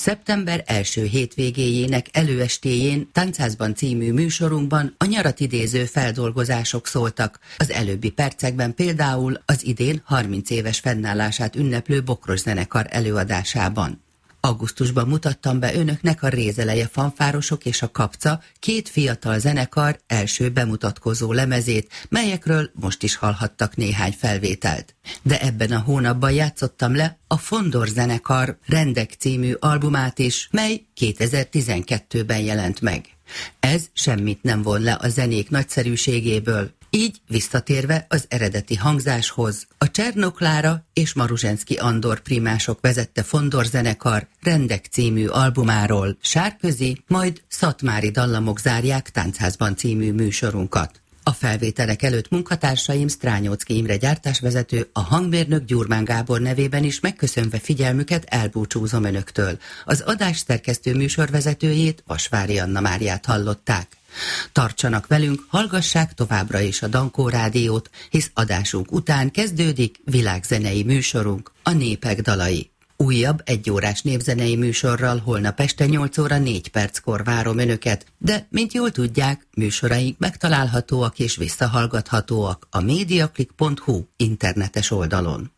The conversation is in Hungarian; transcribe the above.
Szeptember első hétvégéjének előestéjén Tánchászban című műsorunkban a nyarat idéző feldolgozások szóltak. Az előbbi percekben például az idén 30 éves fennállását ünneplő Bokros zenekar előadásában. Augusztusban mutattam be önöknek a Rézeleje fanfárosok és a Kapca, két fiatal zenekar első bemutatkozó lemezét, melyekről most is hallhattak néhány felvételt. De ebben a hónapban játszottam le a Fondor zenekar Rendek című albumát is, mely 2012-ben jelent meg. Ez semmit nem von le a zenék nagyszerűségéből. Így visszatérve az eredeti hangzáshoz, a Csernó Klára és Maruzsenszky Andor primások vezette Fondor zenekar Rendek című albumáról Sárközi, majd Szatmári dallamok zárják Táncházban című műsorunkat. A felvételek előtt munkatársaim Strányóczky Imre gyártásvezető, a hangmérnök Gyurmán Gábor nevében is megköszönve figyelmüket elbúcsúzom önöktől. Az adás szerkesztő műsorvezetőjét, Vasvári Anna Máriát hallották. Tartsanak velünk, hallgassák továbbra is a Dankó Rádiót, hisz adásunk után kezdődik világzenei műsorunk, a Népek dalai. Újabb egyórás népzenei műsorral holnap este 8 óra 4 perckor várom önöket, de, mint jól tudják, műsoraink megtalálhatóak és visszahallgathatóak a mediaclick.hu internetes oldalon.